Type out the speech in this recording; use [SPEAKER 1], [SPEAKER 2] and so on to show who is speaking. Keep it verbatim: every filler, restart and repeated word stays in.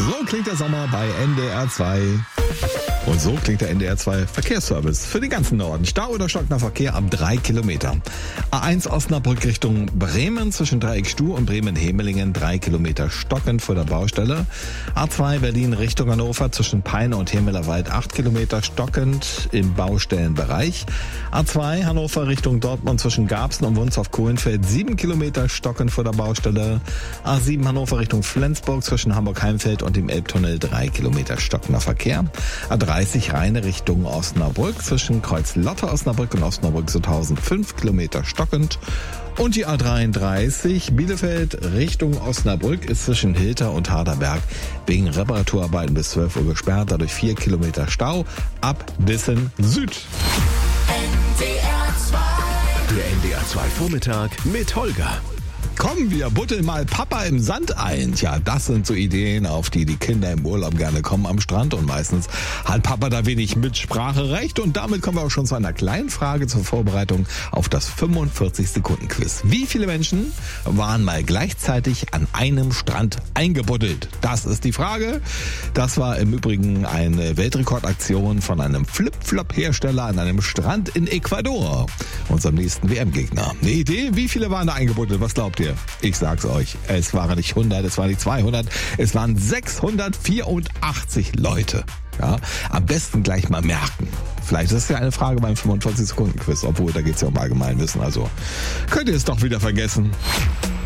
[SPEAKER 1] So klingt der Sommer bei N D R zwei. Und so klingt der N D R zwei Verkehrsservice für den ganzen Norden. Stau oder stockender Verkehr ab drei Kilometer. A eins Osnabrück Richtung Bremen zwischen Dreieckstuh und Bremen-Hemelingen drei Kilometer stockend vor der Baustelle. A zwei Berlin Richtung Hannover zwischen Peine und Hemelerwald acht Kilometer stockend im Baustellenbereich. A zwei Hannover Richtung Dortmund zwischen Garbsen und Wunstorf-Kohlenfeld sieben Kilometer stockend vor der Baustelle. A sieben Hannover Richtung Flensburg zwischen Hamburg-Heimfeld und dem Elbtunnel drei Kilometer stockender Verkehr. A dreißig Rheine Richtung Osnabrück zwischen Kreuzlotte Osnabrück und Osnabrück-Sutthausen fünf Kilometer stockend. Und die A dreiunddreißig Bielefeld Richtung Osnabrück ist zwischen Hilter und Harderberg wegen Reparaturarbeiten bis zwölf Uhr gesperrt, dadurch vier Kilometer Stau ab Dissen Süd.
[SPEAKER 2] Der N D R zwei Vormittag mit Holger.
[SPEAKER 1] Komm, wir buddeln mal Papa im Sand ein. Tja, das sind so Ideen, auf die die Kinder im Urlaub gerne kommen am Strand. Und meistens hat Papa da wenig Mitspracherecht. Und damit kommen wir auch schon zu einer kleinen Frage zur Vorbereitung auf das fünfundvierzig Sekunden Quiz. Wie viele Menschen waren mal gleichzeitig an einem Strand eingebuddelt? Das ist die Frage. Das war im Übrigen eine Weltrekordaktion von einem Flip-Flop-Hersteller an einem Strand in Ecuador, unserem nächsten W M-Gegner. Eine Idee? Wie viele waren da eingebuddelt? Was glaubt ihr? Ich sag's euch, es waren nicht hundert, es waren nicht zweihundert, es waren sechshundertvierundachtzig Leute. Ja, am besten gleich mal merken. Vielleicht ist es ja eine Frage beim fünfundvierzig Sekunden Quiz, obwohl da geht's ja um Allgemeinwissen, also könnt ihr es doch wieder vergessen.